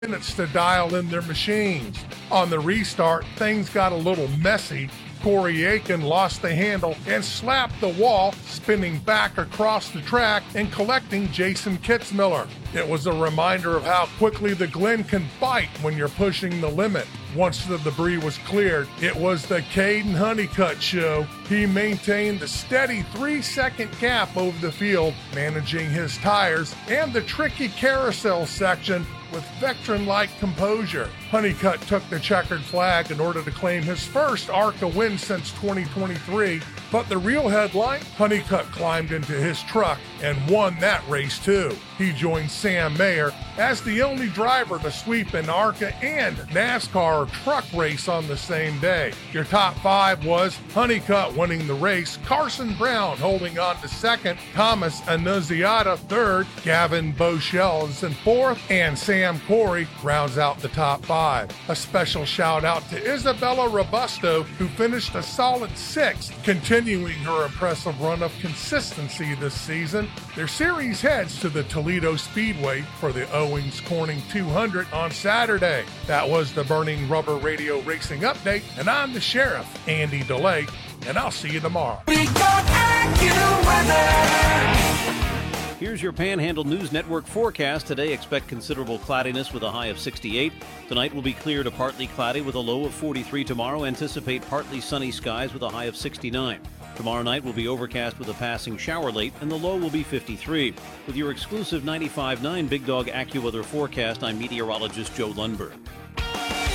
minutes to dial in their machines. On the restart, things got a little messy. Corey Aiken lost the handle and slapped the wall, spinning back across the track and collecting Jason Kitzmiller. It was a reminder of how quickly the Glen can bite when you're pushing the limit. Once the debris was cleared, it was the Caden Honeycutt show. He maintained a steady 3-second gap over the field, managing his tires and the tricky carousel section with veteran-like composure. Honeycutt took the checkered flag in order to claim his first ARCA win since 2023, but the real headline, Honeycutt climbed into his truck and won that race too. He joined Sam Mayer as the only driver to sweep an ARCA and NASCAR truck race on the same day. Your top five was Honeycutt winning the race, Carson Brown holding on to second, Thomas Annunziata third, Gavin Boschel is in fourth, and Sam Corey rounds out the top five. A special shout out to Isabella Robusto, who finished a solid sixth, continuing her impressive run of consistency this season. Their series heads to the Toledo Speedway for the Owings Corning 200 on Saturday. That was the Burning Rubber Radio Racing Update, and I'm the Sheriff, Andy DeLay, and I'll see you tomorrow. We got AccuWeather. Here's your Panhandle News Network forecast. Today, expect considerable cloudiness with a high of 68. Tonight will be clear to partly cloudy with a low of 43. Tomorrow, anticipate partly sunny skies with a high of 69. Tomorrow night will be overcast with a passing shower late, and the low will be 53. With your exclusive 95.9 Big Dog AccuWeather forecast, I'm meteorologist Joe Lundberg.